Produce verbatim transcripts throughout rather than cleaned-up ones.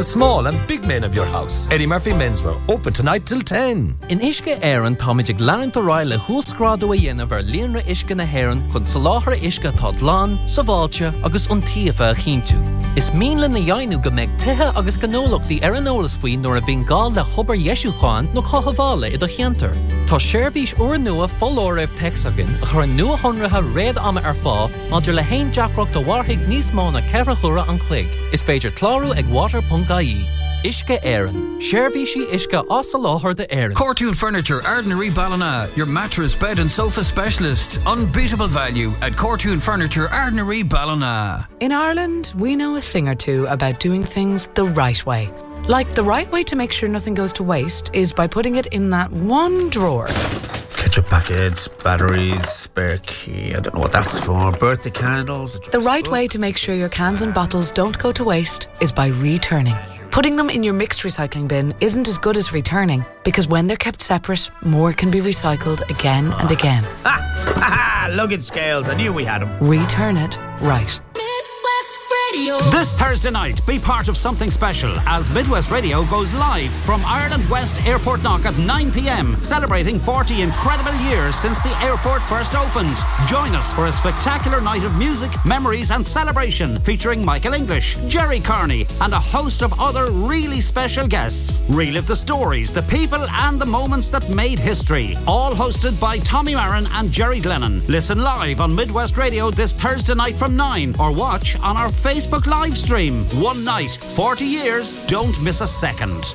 the small and big men of your house. Eddie Murphy Menswear, open tonight till ten. In Ishka Aaron, Tomic Laran Paraila, Husgrado Yen of our Lienra Ishka na Heron, Consolahra Ishka Todlan, Savalcha, August Untiafa Hintu. Is Meanlin the Yainu Gamek Teha August Ganolok the Aranolas Fui nor a Bengal the Hubber Yeshu Khan, no Kahavala i the Hienter. Ta Shervish Uranua Folorev Texagan, a Nua Honraha Red Ama Erfa, Modula Hain Jackrock the Warhig Nismona Kerahura and Clegg. Is Fager Claru Egwater Pungai. Ishka Aaron. Shervishi Ishka Osalohar the Aaron. Cortoon Furniture, Ardnary Ballina. Your mattress, bed and sofa specialist. Unbeatable value at Cortoon Furniture, Ardnary Ballina. In Ireland, we know a thing or two about doing things the right way. Like the right way to make sure nothing goes to waste is by putting it in that one drawer. Ketchup packets, batteries, spare key, I don't know what that's for, birthday candles. The right way to make sure your cans and bottles don't go to waste is by returning. Putting them in your mixed recycling bin isn't as good as returning, because when they're kept separate, more can be recycled again and again. Ah! Ha! Luggage scales, I knew we had them. Return it right. This Thursday night, be part of something special as Midwest Radio goes live from Ireland West Airport Knock at nine p.m, celebrating forty incredible years since the airport first opened. Join us for a spectacular night of music, memories and celebration featuring Michael English, Jerry Carney and a host of other really special guests. Relive the stories, the people and the moments that made history. All hosted by Tommy Marin and Jerry Glennon. Listen live on Midwest Radio this Thursday night from nine or watch on our Facebook Facebook live stream. One night, forty years, don't miss a second.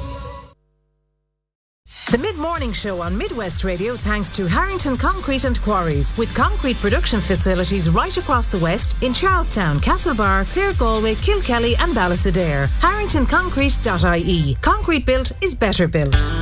The Mid-Morning Show on Midwest Radio thanks to Harrington Concrete and Quarries, with concrete production facilities right across the West in Charlestown, Castlebar, Clare Galway, Kilkelly and Ballysadare. harrington concrete dot I E. Concrete built is better built.